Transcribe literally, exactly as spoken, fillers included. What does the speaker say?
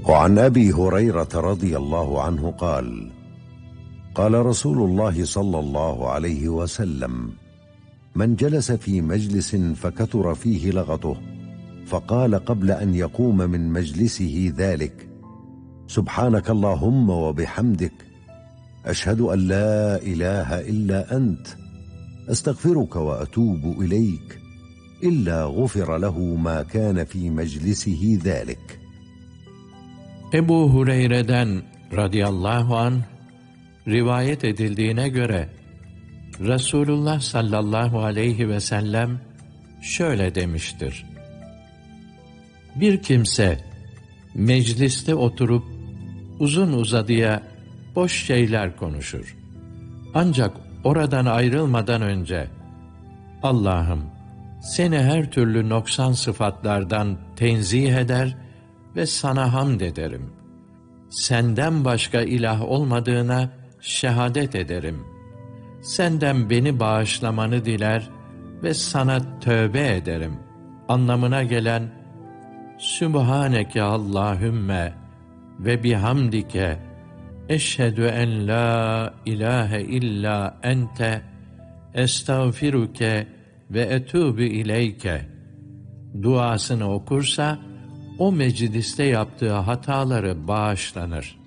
وعن أبي هريرة رضي الله عنه قال قال رسول الله صلى الله عليه وسلم من جلس في مجلس فكثر فيه لغطه فقال قبل أن يقوم من مجلسه ذلك سبحانك اللهم وبحمدك أشهد أن لا إله إلا أنت أستغفرك وأتوب إليك إلا غفر له ما كان في مجلسه ذلك. Ebu Hureyre'den radıyallahu anh rivayet edildiğine göre Resulullah sallallahu aleyhi ve sellem şöyle demiştir: Bir kimse mecliste oturup uzun uzadıya boş şeyler konuşur. Ancak oradan ayrılmadan önce Allah'ım seni her türlü noksan sıfatlardan tenzih eder ve sana hamd ederim. Senden başka ilah olmadığına şehadet ederim. Senden beni bağışlamanı diler ve sana tövbe ederim anlamına gelen Sübhaneke Allahümme ve bihamdike eşhedü en la ilahe illa ente estağfiruke ve etûbü ileyke duasını okursa o mecliste yaptığı hataları bağışlanır.